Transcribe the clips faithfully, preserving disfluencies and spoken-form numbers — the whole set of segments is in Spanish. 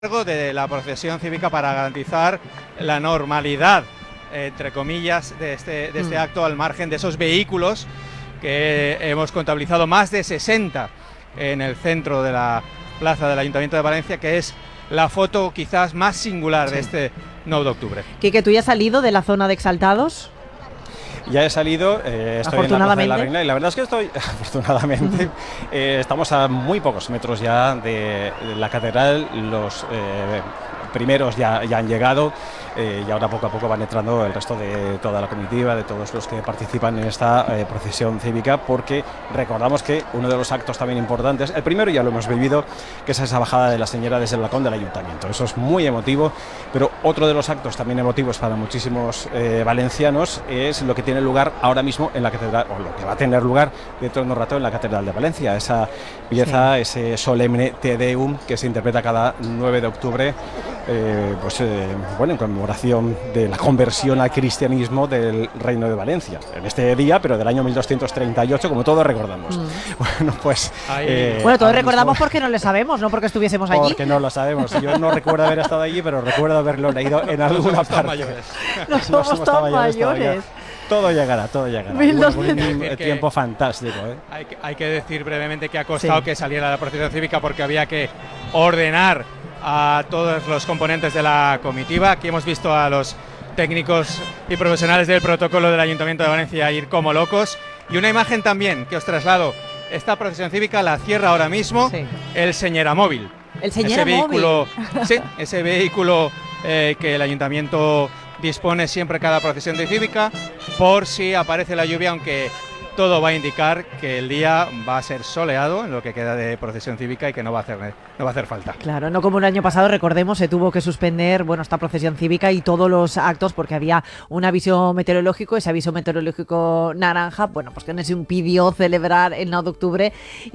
de la procesión cívica para garantizar la normalidad, entre comillas, de este, de este mm. acto, al margen de esos vehículos que hemos contabilizado, más de sesenta en el centro de la plaza del Ayuntamiento de Valencia, que es la foto quizás más singular sí. de este nueve de octubre. Quique, ¿tú ya has salido de la zona de Exaltados? Ya he salido, eh, estoy en la Plaza de la Reina y la verdad es que estoy, afortunadamente, eh, estamos a muy pocos metros ya de, de la catedral, los eh, primeros ya, ya han llegado eh, y ahora poco a poco van entrando el resto de toda la comitiva, de todos los que participan en esta eh, procesión cívica, porque recordamos que uno de los actos también importantes, el primero ya lo hemos vivido, que es esa bajada de la señora desde el balcón del Ayuntamiento. Eso es muy emotivo, pero otro de los actos también emotivos para muchísimos eh, valencianos es lo que tiene lugar ahora mismo en la catedral, o lo que va a tener lugar dentro de un rato en la Catedral de Valencia, esa pieza, sí. ese solemne Te Deum que se interpreta cada nueve de octubre, eh, pues eh, bueno, en conmemoración de la conversión al cristianismo del Reino de Valencia, en este día, pero del año mil doscientos treinta y ocho, como todos recordamos. Mm. Bueno, pues... Eh, bueno, todos recordamos mismo, porque no lo sabemos, no porque estuviésemos allí. Porque no lo sabemos. Yo no recuerdo haber estado allí, pero recuerdo haberlo leído en alguna no parte. Mayores. No somos, no somos tan mayores. mayores. Todo llegará, todo llegará. Bueno, un, un tiempo fantástico. ¿eh? Hay, que, hay que decir brevemente que ha costado sí. que saliera la procesión cívica porque había que ordenar a todos los componentes de la comitiva. Aquí hemos visto a los técnicos y profesionales del protocolo del Ayuntamiento de Valencia ir como locos. Y una imagen también que os traslado. Esta procesión cívica la cierra ahora mismo sí. el Señoramóvil. El Señoramóvil. Ese vehículo, sí, ese vehículo eh, que el Ayuntamiento dispone siempre cada procesión de cívica, por si aparece la lluvia, aunque todo va a indicar que el día va a ser soleado en lo que queda de procesión cívica y que no va a hacer, no va a hacer falta. Claro, no como el año pasado, recordemos, se tuvo que suspender, bueno, esta procesión cívica y todos los actos porque había un aviso meteorológico, ese aviso meteorológico naranja, bueno, pues que no se impidió celebrar el nueve de octubre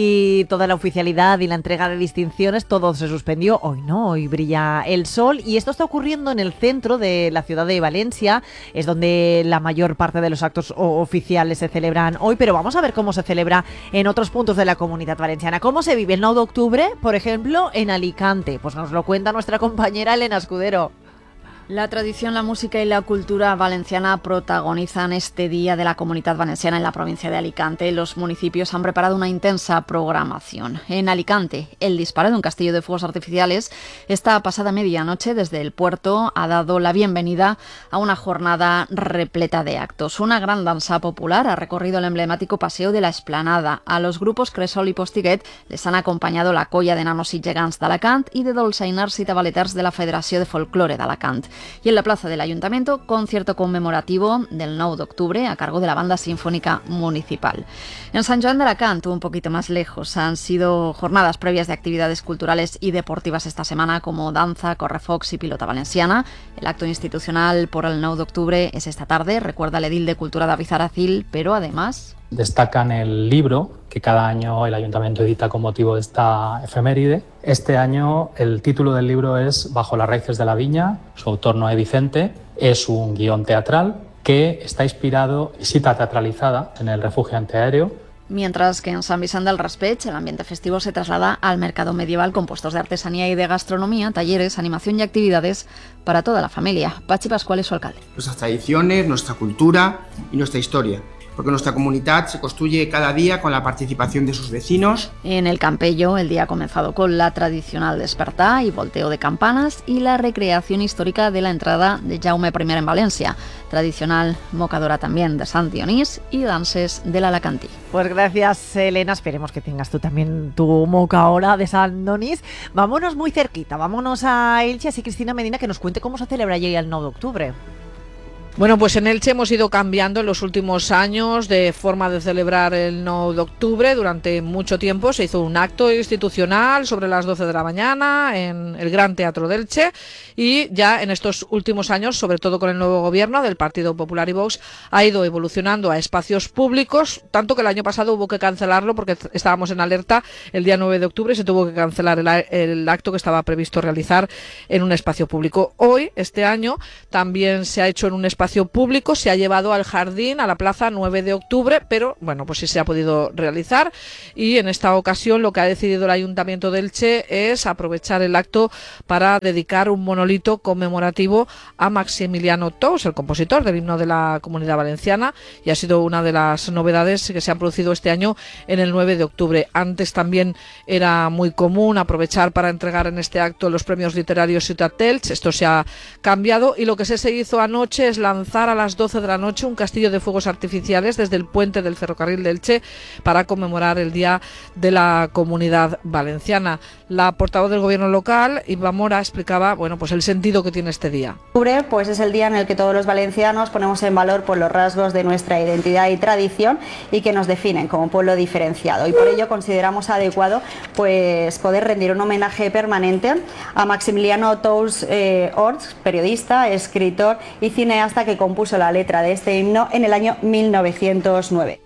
y toda la oficialidad y la entrega de distinciones, todo se suspendió. Hoy no, hoy brilla el sol y esto está ocurriendo en el centro de la ciudad de Valencia, es donde la mayor parte de los actos oficiales se celebran hoy, pero vamos a ver cómo se celebra en otros puntos de la Comunidad Valenciana. ¿Cómo se vive el nueve de octubre, por ejemplo, en Alicante? Pues nos lo cuenta nuestra compañera Elena Escudero. La tradición, la música y la cultura valenciana protagonizan este Día de la Comunidad Valenciana en la provincia de Alicante. Los municipios han preparado una intensa programación. En Alicante, el disparo de un castillo de fuegos artificiales esta pasada medianoche desde el puerto ha dado la bienvenida a una jornada repleta de actos. Una gran danza popular ha recorrido el emblemático paseo de la Esplanada. A los grupos Cresol y Postiguet les han acompañado la Colla de Nanos i Gegants d'Alacant y de dolçainers i tabaleters de la Federació de Folklore d'Alacant. Y en la plaza del Ayuntamiento, concierto conmemorativo del nueve de octubre a cargo de la Banda Sinfónica Municipal. En San Joan de Alacant, un poquito más lejos, han sido jornadas previas de actividades culturales y deportivas esta semana como danza, correfocs y pilota valenciana. El acto institucional por el nueve de octubre es esta tarde, recuerda el edil de Cultura David Aracil, pero además... Destacan el libro que cada año el Ayuntamiento edita con motivo de esta efeméride. Este año el título del libro es Bajo las raíces de la viña, su autor Noé Vicente. Es un guión teatral que está inspirado y cita teatralizada en el refugio antiaéreo. Mientras que en San Vicente del Raspeig el ambiente festivo se traslada al mercado medieval con puestos de artesanía y de gastronomía, talleres, animación y actividades para toda la familia. Pachi Pascual es su alcalde. Nuestras tradiciones, nuestra cultura y nuestra historia. Porque nuestra comunidad se construye cada día con la participación de sus vecinos. En el Campello, el día ha comenzado con la tradicional despertar y volteo de campanas y la recreación histórica de la entrada de Jaume primero en Valencia. Tradicional mocadora también de Sant Dionís y danses del Alacantí. Pues gracias, Elena. Esperemos que tengas tú también tu mocadora de Sant Dionís. Vámonos muy cerquita, vámonos a Elche, así Cristina Medina que nos cuente cómo se celebra allí el nueve de octubre. Bueno, pues en Elche hemos ido cambiando en los últimos años de forma de celebrar el nueve de octubre. Durante mucho tiempo se hizo un acto institucional sobre las doce de la mañana en el Gran Teatro de Elche y ya en estos últimos años, sobre todo con el nuevo gobierno del Partido Popular y Vox, ha ido evolucionando a espacios públicos, tanto que el año pasado hubo que cancelarlo porque estábamos en alerta el día nueve de octubre y se tuvo que cancelar el, el acto que estaba previsto realizar en un espacio público. Hoy, este año, también se ha hecho en un espacio espacio público, se ha llevado al jardín, a la plaza nueve de octubre, pero bueno, pues sí se ha podido realizar, y en esta ocasión lo que ha decidido el Ayuntamiento de Elche es aprovechar el acto para dedicar un monolito conmemorativo a Maximiliano Tous, el compositor del himno de la Comunidad Valenciana, y ha sido una de las novedades que se han producido este año en el nueve de octubre. Antes también era muy común aprovechar para entregar en este acto los premios literarios Ciutat d'Elx. Esto se ha cambiado, y lo que se hizo anoche es lanzar a las doce de la noche un castillo de fuegos artificiales desde el puente del ferrocarril de Elche para conmemorar el Día de la Comunidad Valenciana. La portavoz del gobierno local, Inma Mora, explicaba bueno, pues el sentido que tiene este día. Octubre, pues es el día en el que todos los valencianos ponemos en valor por los rasgos de nuestra identidad y tradición y que nos definen como pueblo diferenciado, y por ello consideramos adecuado pues poder rendir un homenaje permanente a Maximiliano Tous eh, Orts, periodista, escritor y cineasta que compuso la letra de este himno en el año mil novecientos nueve.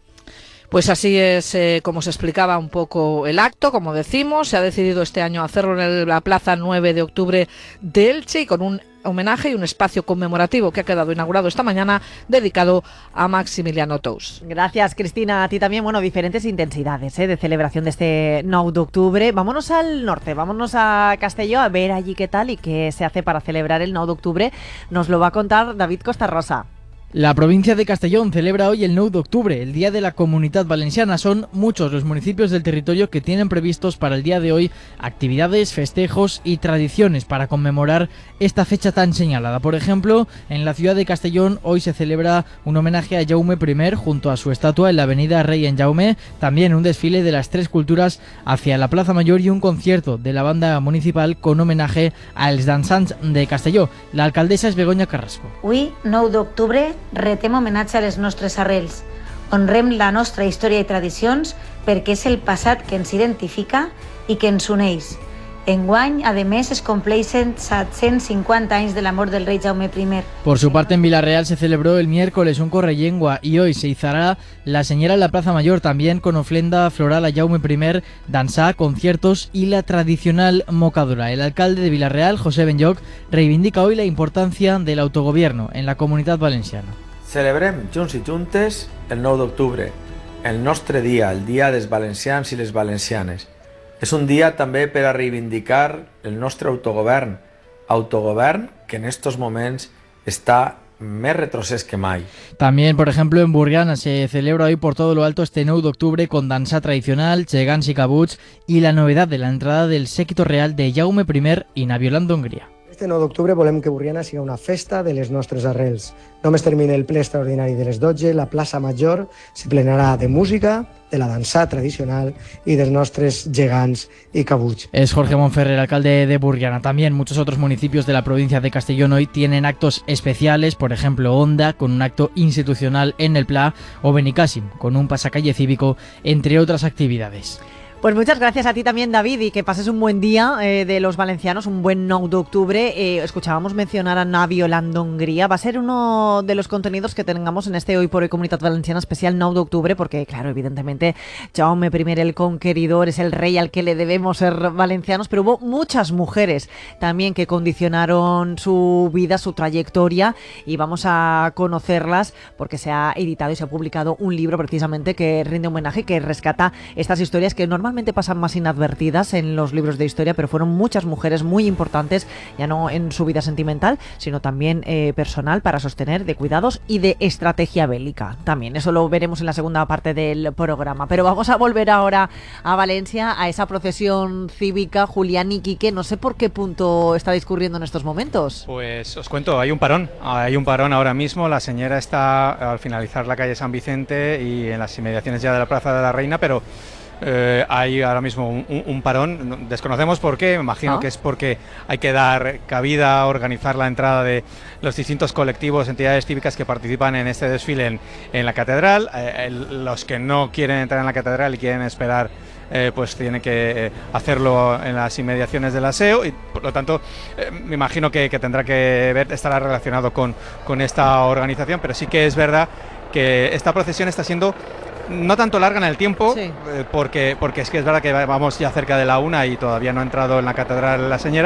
Pues así es eh, como se explicaba un poco el acto. Como decimos, se ha decidido este año hacerlo en la plaza nueve de octubre de Elche, y con un homenaje y un espacio conmemorativo que ha quedado inaugurado esta mañana dedicado a Maximiliano Tous. Gracias, Cristina. A ti también. Bueno, diferentes intensidades ¿eh? de celebración de este nueve de octubre. Vámonos al norte, vámonos a Castelló a ver allí qué tal y qué se hace para celebrar el nueve de octubre. Nos lo va a contar David Costarrosa. La provincia de Castellón celebra hoy el nueve de octubre, el Día de la Comunidad Valenciana. Son muchos los municipios del territorio que tienen previstos para el día de hoy actividades, festejos y tradiciones para conmemorar esta fecha tan señalada. Por ejemplo, en la ciudad de Castellón hoy se celebra un homenaje a Jaume primero junto a su estatua en la avenida Rey en Jaume, también un desfile de las tres culturas hacia la Plaza Mayor y un concierto de la banda municipal con homenaje a Els Dansants de Castelló. La alcaldesa es Begoña Carrasco. Avui, nou d'octubre, retem homenatge a les nostres arrels. Honrem la nostra història i tradicions perquè és el passat que ens identifica i que ens uneix. Enguany, a més, es compleixen setecientos cincuenta anys de la mort del rei Jaume primero. Por su parte, en Villarreal se celebró el miércoles un correllengua y hoy se izará la señera en la Plaza Mayor, también con ofrenda floral a Jaume primero, danza, conciertos y la tradicional mocadura. El alcalde de Villarreal, José Benlloch, reivindica hoy la importancia del autogobierno en la Comunitat Valenciana. Celebrem junts i juntes el nou d'octubre, el nostre dia, el dia dels valencians i les valencianes. És un dia també per a reivindicar el nostre autogovern, autogovern que en estos moments està més retrocés que mai. También, por ejemplo, en Burriana se celebra hoy por todo lo alto este nueve de octubre con danza tradicional, gegants y cabuts y la novedad de la entrada del séquito real de Jaume primero i Naviolant d'Hongria. Este nou d'octubre volem que Burriana sigui una festa de les nostres arrels. Només termina el ple extraordinari de les dotze, la plaça Major se plenarà de música, de la dansa tradicional y de los nostres gegants y cabuts. Es Jorge Monferrer, alcalde de Burriana. También muchos otros municipios de la provincia de Castellón hoy tienen actos especiales, por ejemplo Onda con un acto institucional en el Pla o Benicàssim con un pasacalle cívico, entre otras actividades. Pues muchas gracias a ti también, David, y que pases un buen día eh, de los valencianos, un buen nueve de octubre. Eh, escuchábamos mencionar a Naviolant d'Hongria. Va a ser uno de los contenidos que tengamos en este Hoy por Hoy Comunitat Valenciana especial nueve de octubre, porque claro, evidentemente Jaume primero el Conqueridor es el rey al que le debemos ser valencianos, pero hubo muchas mujeres también que condicionaron su vida, su trayectoria, y vamos a conocerlas porque se ha editado y se ha publicado un libro precisamente que rinde homenaje, que rescata estas historias que normalmente pasan más inadvertidas en los libros de historia, pero fueron muchas mujeres muy importantes, ya no en su vida sentimental, sino también eh, personal, para sostener de cuidados y de estrategia bélica. También eso lo veremos en la segunda parte del programa. Pero vamos a volver ahora a Valencia, a esa procesión cívica. Julián y Quique, no sé por qué punto está discurriendo en estos momentos. Pues os cuento, hay un parón, hay un parón ahora mismo. La señora está al finalizar la calle San Vicente y en las inmediaciones ya de la Plaza de la Reina, pero Eh, hay ahora mismo un, un, un parón. Desconocemos por qué, me imagino ah. que es porque hay que dar cabida, organizar la entrada de los distintos colectivos, entidades cívicas que participan en este desfile en, en la catedral. Eh, el, los que no quieren entrar en la catedral y quieren esperar, eh, pues tienen que hacerlo en las inmediaciones del aseo, y por lo tanto eh, me imagino que, que tendrá que ver, estará relacionado con, con esta organización, pero sí que es verdad que esta procesión está siendo no tanto larga en el tiempo, sí. eh, porque, porque es que es verdad que vamos ya cerca de la una y todavía no ha entrado en la catedral la señora,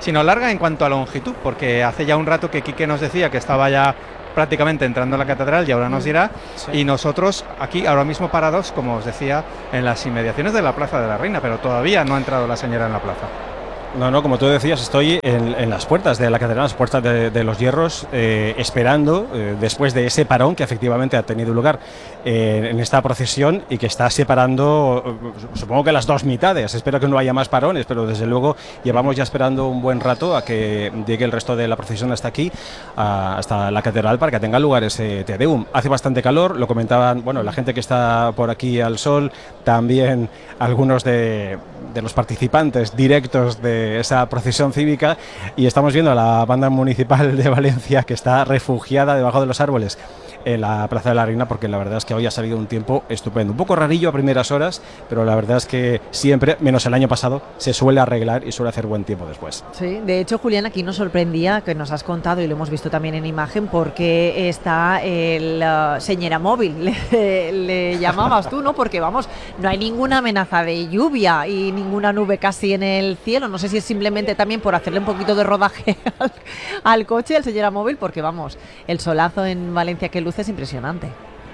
sino larga en cuanto a longitud, porque hace ya un rato que Quique nos decía que estaba ya prácticamente entrando a la catedral y ahora nos dirá, sí. Y nosotros aquí ahora mismo parados, como os decía, en las inmediaciones de la Plaza de la Reina, pero todavía no ha entrado la señora en la plaza. No, no, como tú decías, estoy en, en las puertas de la catedral, las puertas de, de los Hierros, eh, esperando, eh, después de ese parón que efectivamente ha tenido lugar eh, en esta procesión y que está separando, supongo que las dos mitades. Espero que no haya más parones, pero desde luego llevamos ya esperando un buen rato a que llegue el resto de la procesión hasta aquí, a, hasta la catedral, para que tenga lugar ese Te Deum. Hace bastante calor, lo comentaban, bueno, la gente que está por aquí al sol, también algunos de, de los participantes directos de esa procesión cívica, y estamos viendo a la banda municipal de Valencia que está refugiada debajo de los árboles en la Plaza de la Reina, porque la verdad es que hoy ha salido un tiempo estupendo, un poco rarillo a primeras horas, pero la verdad es que siempre, menos el año pasado, se suele arreglar y suele hacer buen tiempo después. Sí, de hecho, Julián, aquí nos sorprendía, que nos has contado y lo hemos visto también en imagen, porque está el uh, señora móvil, le, le llamabas tú, ¿no? Porque vamos, no hay ninguna amenaza de lluvia y ninguna nube casi en el cielo. No sé si es simplemente también por hacerle un poquito de rodaje al, al coche, al señora móvil, porque vamos, el solazo en Valencia que luce es impresionante.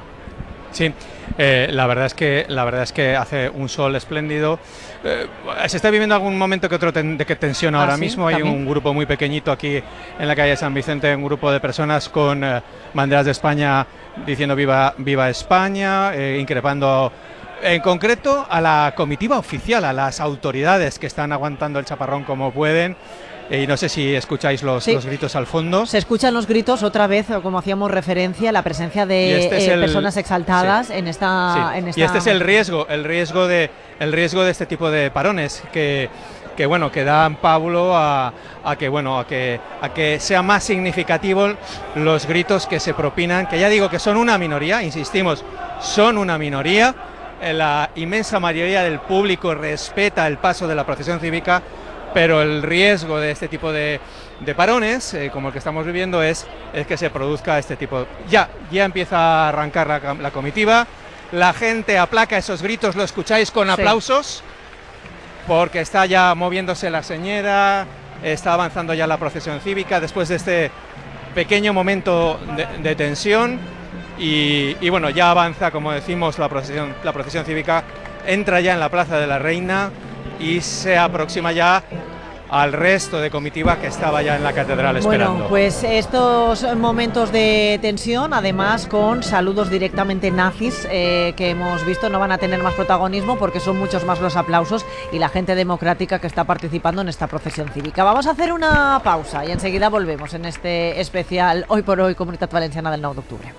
Sí, eh, la verdad es que la verdad es que hace un sol espléndido. Eh, se está viviendo algún momento que otro ten, de que tensión ahora ¿Ah, sí? mismo. ¿También? Hay un grupo muy pequeñito aquí en la calle San Vicente, un grupo de personas con eh, banderas de España diciendo viva viva España, eh, increpando en concreto a la comitiva oficial, a las autoridades que están aguantando el chaparrón como pueden. Y no sé si escucháis los, sí. los gritos al fondo. Se escuchan los gritos otra vez, como hacíamos referencia, la presencia de este eh, el, personas exaltadas sí. en, esta, sí. en esta... Y este es el riesgo, el riesgo de, el riesgo de este tipo de parones, que, que bueno, que dan pábulo a, a que bueno, a que, a que sea más significativo los gritos que se propinan, que ya digo que son una minoría, insistimos, son una minoría. La inmensa mayoría del público respeta el paso de la procesión cívica, pero el riesgo de este tipo de, de parones, eh, como el que estamos viviendo, es, es que se produzca este tipo. Ya, ya empieza a arrancar la, la comitiva, la gente aplaca esos gritos, lo escucháis con aplausos, sí. porque está ya moviéndose la señora, está avanzando ya la procesión cívica después de este pequeño momento de, de tensión, y, y bueno, ya avanza, como decimos, la procesión, la procesión cívica, entra ya en la Plaza de la Reina y se aproxima ya al resto de comitiva que estaba ya en la catedral esperando. Bueno, pues estos momentos de tensión, además con saludos directamente nazis eh, que hemos visto, no van a tener más protagonismo porque son muchos más los aplausos y la gente democrática que está participando en esta procesión cívica. Vamos a hacer una pausa y enseguida volvemos en este especial Hoy por Hoy Comunitat Valenciana del nueve de octubre.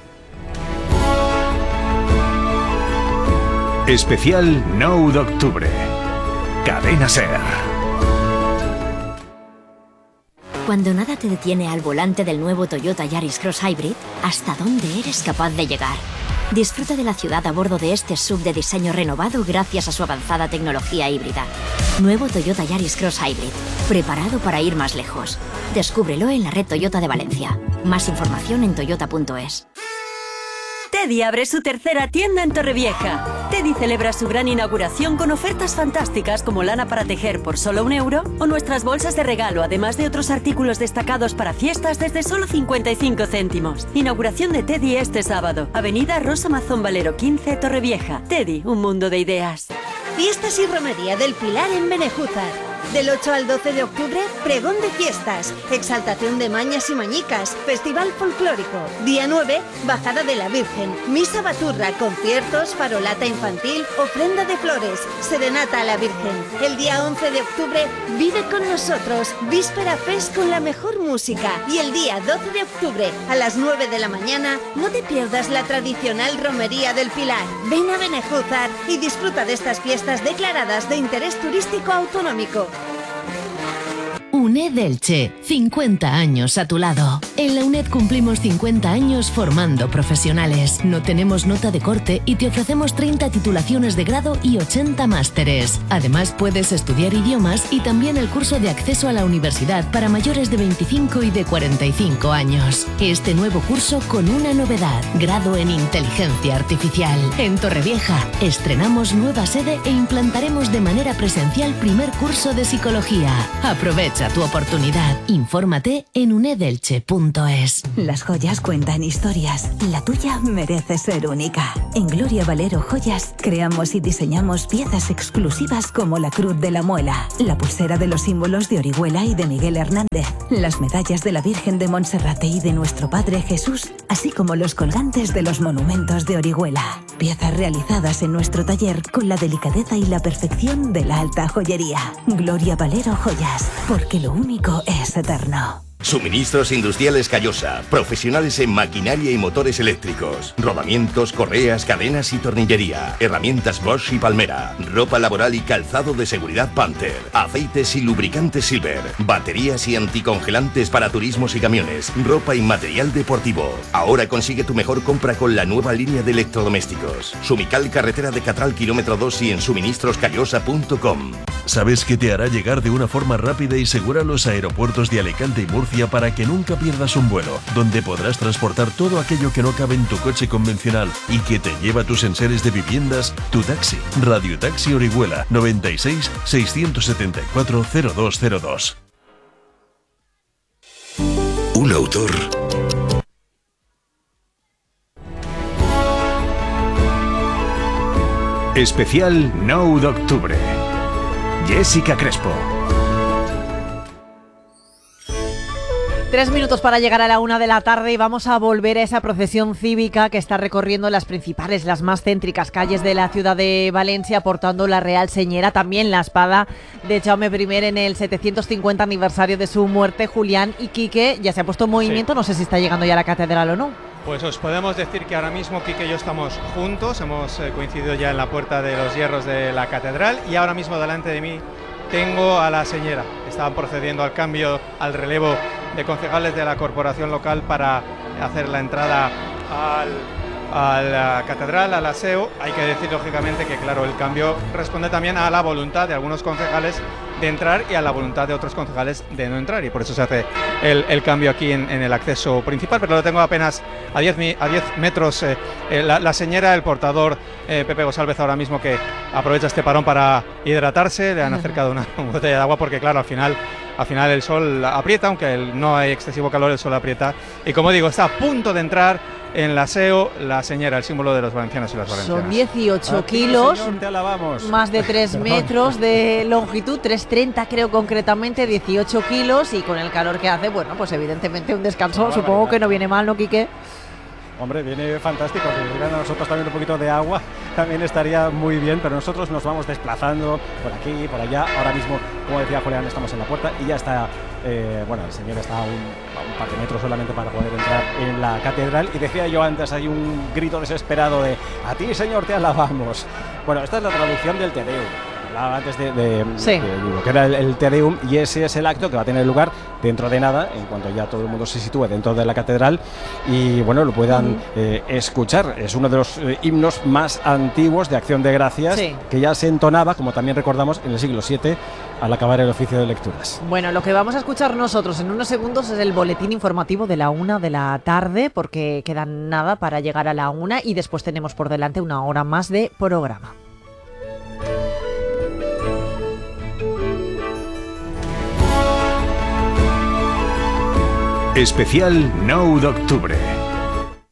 Especial nueve de octubre. Cadena Ser. Cuando nada te detiene al volante del nuevo Toyota Yaris Cross Hybrid, ¿hasta dónde eres capaz de llegar? Disfruta de la ciudad a bordo de este S U V de diseño renovado gracias a su avanzada tecnología híbrida. Nuevo Toyota Yaris Cross Hybrid, preparado para ir más lejos. Descúbrelo en la red Toyota de Valencia. Más información en toyota punto es. Teddy abre su tercera tienda en Torrevieja. Teddy celebra su gran inauguración con ofertas fantásticas como lana para tejer por solo un euro o nuestras bolsas de regalo, además de otros artículos destacados para fiestas desde solo cincuenta y cinco céntimos. Inauguración de Teddy este sábado. Avenida Rosa Mazón Valero quince, Torrevieja. Teddy, un mundo de ideas. Fiestas y romería del Pilar en Benejúzar. Del ocho al doce de octubre, pregón de fiestas, exaltación de mañas y mañicas, festival folclórico. Día nueve, bajada de la Virgen, misa baturra, conciertos, farolata infantil, ofrenda de flores, serenata a la Virgen. El día once de octubre, vive con nosotros, Víspera Fest con la mejor música. Y el día doce de octubre, a las nueve de la mañana, no te pierdas la tradicional romería del Pilar. Ven a Benejúzar y disfruta de estas fiestas declaradas de interés turístico autonómico. UNED Elche, cincuenta años a tu lado. En la UNED cumplimos cincuenta años formando profesionales. No tenemos nota de corte y te ofrecemos treinta titulaciones de grado y ochenta másteres. Además puedes estudiar idiomas y también el curso de acceso a la universidad para mayores de veinticinco y de cuarenta y cinco años. Este nuevo curso con una novedad, grado en inteligencia artificial. En Torrevieja estrenamos nueva sede e implantaremos de manera presencial primer curso de psicología. Aprovecha tu tu oportunidad. Infórmate en unedelche punto es. Las joyas cuentan historias. La tuya merece ser única. En Gloria Valero Joyas creamos y diseñamos piezas exclusivas como la Cruz de la Muela, la pulsera de los símbolos de Orihuela y de Miguel Hernández, las medallas de la Virgen de Monserrate y de nuestro Padre Jesús, así como los colgantes de los monumentos de Orihuela. Piezas realizadas en nuestro taller con la delicadeza y la perfección de la alta joyería. Gloria Valero Joyas, porque lo único es eterno. Suministros Industriales Callosa, profesionales en maquinaria y motores eléctricos, rodamientos, correas, cadenas y tornillería, herramientas Bosch y Palmera, ropa laboral y calzado de seguridad Panther, aceites y lubricantes Silver, baterías y anticongelantes para turismos y camiones, ropa y material deportivo. Ahora consigue tu mejor compra con la nueva línea de electrodomésticos. Sumical, carretera de Catral, kilómetro dos y en suministros callosa punto com. ¿Sabes qué te hará llegar de una forma rápida y segura a los aeropuertos de Alicante y Murcia para que nunca pierdas un vuelo? Donde podrás transportar todo aquello que no cabe en tu coche convencional y que te lleva a tus enseres de viviendas, tu taxi. Radio Taxi Orihuela, noventa y seis, seiscientos setenta y cuatro, cero dos cero dos. Un autor especial Nou d'Octubre. Jessica Crespo. Tres minutos para llegar a la una de la tarde y vamos a volver a esa procesión cívica que está recorriendo las principales, las más céntricas calles de la ciudad de Valencia, portando la Real Señera, también la espada de Jaume primero en el setecientos cincuenta aniversario de su muerte. Julián y Quique, ya se ha puesto en movimiento, sí. No sé si está llegando ya a la catedral o no. Pues os podemos decir que ahora mismo Quique y yo estamos juntos, hemos eh, coincidido ya en la Puerta de los Hierros de la catedral y ahora mismo delante de mí tengo a la señora. Estaban procediendo al cambio, al relevo de concejales de la corporación local para hacer la entrada al, a la catedral, al aseo. Hay que decir lógicamente que claro, el cambio responde también a la voluntad de algunos concejales de entrar y a la voluntad de otros concejales de no entrar, y por eso se hace el, el cambio aquí en, en el acceso principal, pero lo tengo apenas a diez metros. Eh, eh, la, la señora, el portador eh, Pepe González ahora mismo, que aprovecha este parón para hidratarse, le han acercado una, una botella de agua porque claro, al final Al final el sol aprieta, aunque el, no hay excesivo calor, el sol aprieta. Y como digo, está a punto de entrar en la aseo la señora, el símbolo de los valencianos y las valencianas. Son dieciocho kilos, señor, te alabamos. Más de tres metros de longitud, tres treinta creo concretamente, dieciocho kilos, y con el calor que hace, bueno, pues evidentemente un descanso, no, supongo verdad. Que no viene mal, ¿no, Quique? Hombre, viene fantástico, que llegan a nosotros también un poquito de agua, también estaría muy bien, pero nosotros nos vamos desplazando por aquí, por allá. Ahora mismo, como decía Julián, estamos en la puerta y ya está, eh, bueno, el señor está a un, a un par de metros solamente para poder entrar en la catedral. Y decía yo antes, hay un grito desesperado de "a ti, señor, te alabamos". Bueno, esta es la traducción del Te Deum. Antes de, de, sí. de, de lo que era el, el Te Deum, y ese es el acto que va a tener lugar dentro de nada, en cuanto ya todo el mundo se sitúe dentro de la catedral y bueno, lo puedan uh-huh. eh, escuchar. Es uno de los eh, himnos más antiguos de Acción de Gracias, sí. que ya se entonaba, como también recordamos, en el siglo siete al acabar el oficio de lecturas. Bueno, lo que vamos a escuchar nosotros en unos segundos es el boletín informativo de la una de la tarde, porque queda nada para llegar a la una y después tenemos por delante una hora más de programa. Especial Nou d'Octubre.